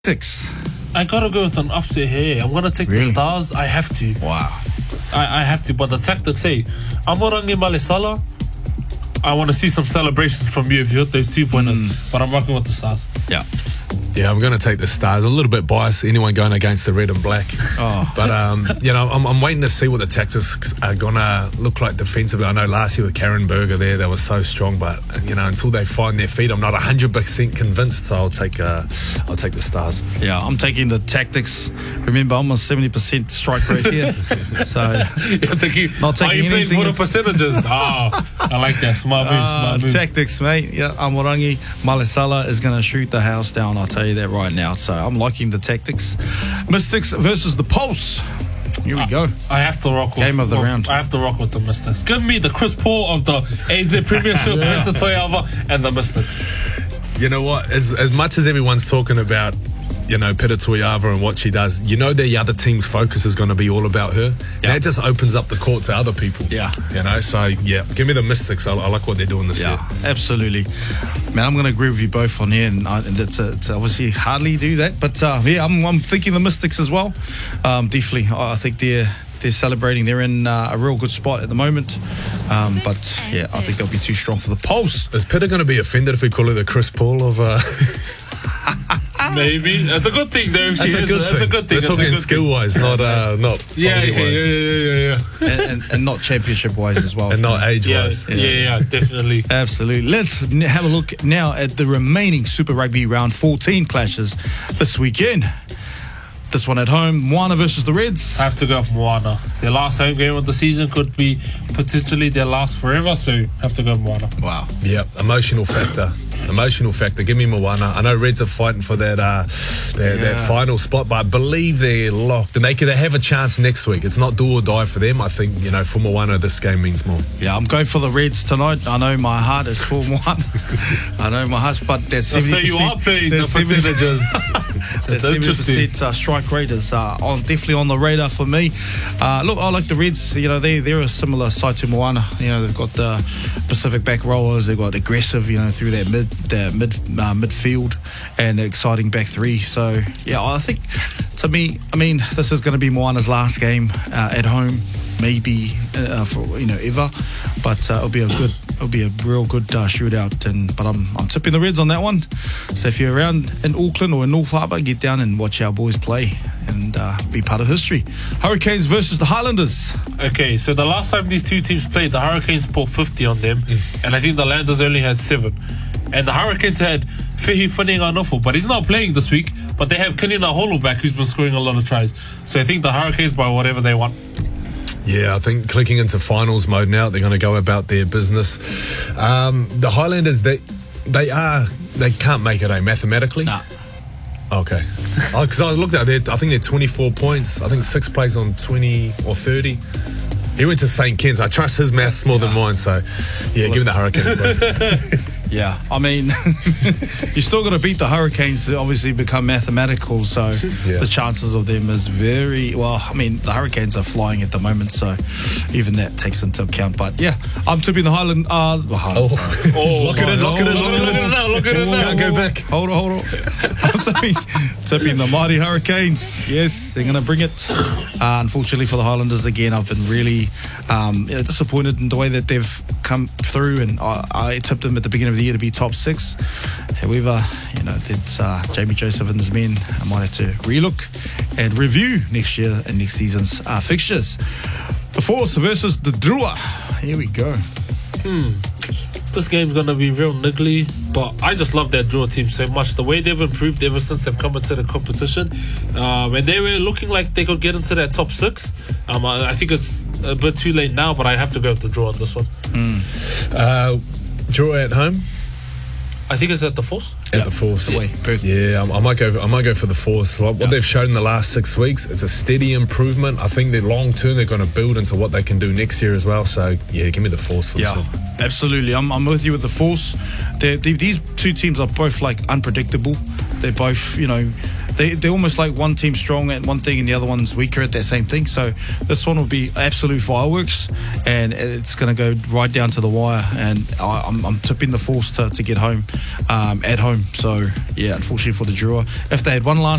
Six. I gotta go with an upset here. I'm gonna take the Stars. I have to. Wow. I have to. But the tactics say, Amorangi Malesala. I want to see some celebrations from you if you hit those 2 pointers. But I'm rocking with the Stars. Yeah, I'm going to take the Stars. A little bit biased, anyone going against the red and black. But, I'm waiting to see what the tactics are going to look like defensively. I know last year with Karen Berger there, they were so strong. But, until they find their feet, I'm not 100% convinced. So I'll take the Stars. Yeah, I'm taking the tactics. Remember, I'm on 70% strike rate here. So, not taking are you playing for the percentages? I like that. Smart move. Tactics, mate. Yeah, Amorangi Malesala is going to shoot the house down. I'll tell you that right now. So I'm liking the tactics. Mystics versus the Pulse. Here we go. I have to rock with Game of the round. I have to rock with the Mystics. Give me the Chris Paul of the ANZ Premiership, Prince Toyava, and the Mystics. You know what? As much as everyone's talking about, Peta Toyava and what she does, the other team's focus is going to be all about her. Yeah. That just opens up the court to other people. Yeah. So, give me the Mystics. I like what they're doing this year. Absolutely. Man, I'm going to agree with you both on here, and it's obviously hardly do that. But, I'm thinking the Mystics as well. Definitely. I think they're celebrating. They're in a real good spot at the moment. But, I think they'll be too strong for the Pulse. Is Peta going to be offended if we call her the Chris Paul of... Maybe. That's a good thing, though. That's a good thing. We're talking skill-wise, not Yeah. And not championship-wise as well. And not age-wise. Yeah, definitely. Absolutely. Let's have a look now at the remaining Super Rugby Round 14 clashes this weekend. This one at home, Moana versus the Reds. I have to go with Moana. It's their last home game of the season, could be potentially their last forever, so I have to go with Moana. Wow. Yeah, emotional factor. Give me Moana. I know Reds are fighting for that final spot, but I believe they're locked, and they have a chance next week. It's not do or die for them. I think, for Moana, this game means more. Yeah, I'm going for the Reds tonight. I know my heart is for Moana. I know my heart's, but that's 70%. So you are playing the percentages. That's 70% strike rate is definitely on the radar for me. Look, I like the Reds. They're a similar side to Moana. They've got the Pacific back rollers. They've got aggressive, through that midfield and exciting back three. So I think, to me, this is going to be Moana's last game at home, maybe for ever. But it'll be a real good shootout. But I'm tipping the Reds on that one. So if you're around in Auckland or in North Harbour, get down and watch our boys play and be part of history. Hurricanes versus the Highlanders. Okay, so the last time these two teams played, the Hurricanes poured 50 on them, and I think the Landers only had 7. And the Hurricanes had Fihi Whanenga-Nofo, but he's not playing this week. But they have Kanina Holo back, who's been scoring a lot of tries. So I think the Hurricanes by whatever they want. Yeah, I think clicking into finals mode now, they're going to go about their business. The Highlanders, they can't make it, mathematically? Nah. Okay. Because I looked at it, I think they're 24 points. I think 6 plays on 20 or 30. He went to St. Ken's. I trust his maths more than mine, so give me the Hurricanes. Yeah, you still got to beat the Hurricanes to obviously become mathematical, so the chances of them is very, the Hurricanes are flying at the moment, so even that takes into account. But I'm tipping the Highland. Lock it in. Can't go back. Hold on. I'm tipping the mighty Hurricanes. Yes, they're going to bring it. Unfortunately for the Highlanders, again, I've been really disappointed in the way that they've come through, and I tipped them at the beginning of the year to be top 6. However, that's Jamie Joseph and his men. I might have to relook and review next year and next season's fixtures. The Force versus the Drua. Here we go. This game's going to be real niggly, but I just love that Drua team so much. The way they've improved ever since they've come into the competition. When they were looking like they could get into that top 6, I think it's a bit too late now, but I have to go with the Drua on this one. Drua at home? I think it's at the Force. At the Force. Away. Yeah, I might go for the Force. What they've shown in the last 6 weeks, it's a steady improvement. I think that long term they're going to build into what they can do next year as well. So give me the Force for this one. Absolutely. I'm with you with the Force. These two teams are both unpredictable. They're both, they're almost like one team strong at one thing and the other one's weaker at that same thing. So this one will be absolute fireworks, and it's going to go right down to the wire. And I'm tipping the Force to get home at home. So yeah, unfortunately for the Drua, if they had won last